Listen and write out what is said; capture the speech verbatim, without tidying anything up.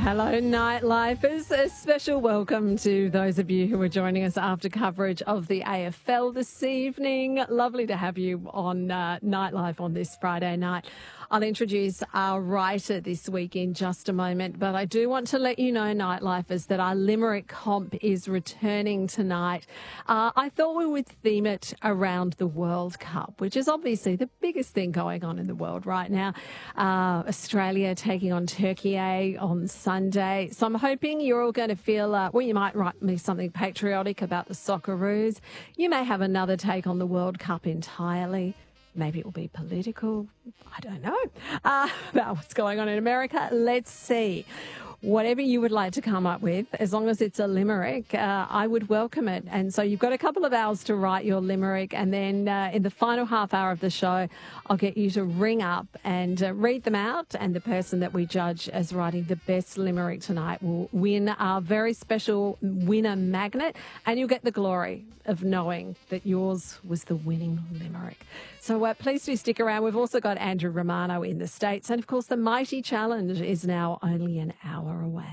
Hello, Nightlifers. A special welcome to those of you who are joining us after coverage of the A F L this evening. Lovely to have you on uh, Nightlife on this Friday night. I'll introduce our writer this week in just a moment, but I do want to let you know, Nightlifers, that our Limerick comp is returning tonight. Uh, I thought we would theme it around the World Cup, which is obviously the biggest thing going on in the world right now. Uh, Australia taking on Turkey on Sunday. So I'm hoping you're all going to feel, uh, well, you might write me something patriotic about the Socceroos. You may have another take on the World Cup entirely. Maybe it will be political. I don't know uh, about what's going on in America. Let's see. Whatever you would like to come up with, as long as it's a limerick, uh, I would welcome it. And so you've got a couple of hours to write your limerick. And then uh, in the final half hour of the show, I'll get you to ring up and uh, read them out. And the person that we judge as writing the best limerick tonight will win our very special winner magnet. And you'll get the glory of knowing that yours was the winning limerick. So uh, please do stick around. We've also got Andrew Romano in the States. And of course, the Mighty Challenge is now only an hour away.